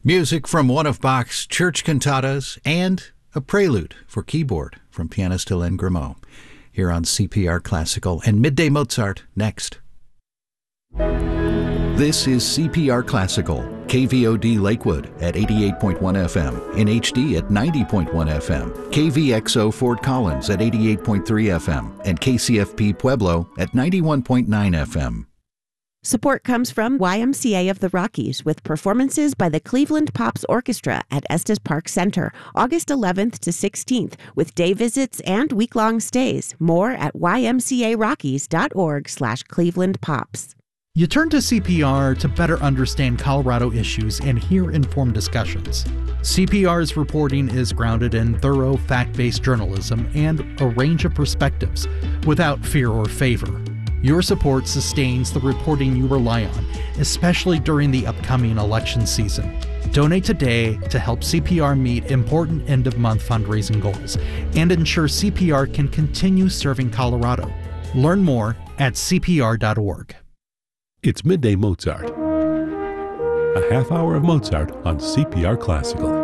Music from one of Bach's church cantatas and a prelude for keyboard from pianist Hélène Grimaud here on CPR Classical, and Midday Mozart next. This is CPR Classical, KVOD Lakewood at 88.1 FM, in HD at 90.1 FM, KVXO Fort Collins at 88.3 FM, and KCFP Pueblo at 91.9 FM. Support comes from YMCA of the Rockies with performances by the Cleveland Pops Orchestra at Estes Park Center, August 11th to 16th, with day visits and week-long stays. More at ymcarockies.org/ClevelandPops. You turn to CPR to better understand Colorado issues and hear informed discussions. CPR's reporting is grounded in thorough, fact-based journalism and a range of perspectives, without fear or favor. Your support sustains the reporting you rely on, especially during the upcoming election season. Donate today to help CPR meet important end-of-month fundraising goals and ensure CPR can continue serving Colorado. Learn more at cpr.org. It's Midday Mozart, a half hour of Mozart on CPR Classical.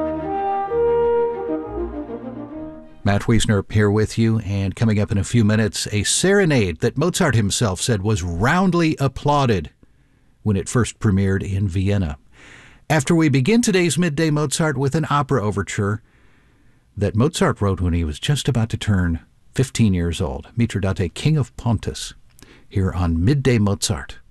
Matt Wiesner here with you, and coming up in a few minutes, a serenade that Mozart himself said was roundly applauded when it first premiered in Vienna. After we begin today's Midday Mozart with an opera overture that Mozart wrote when he was just about to turn 15 years old, Mitridate, King of Pontus, here on Midday Mozart.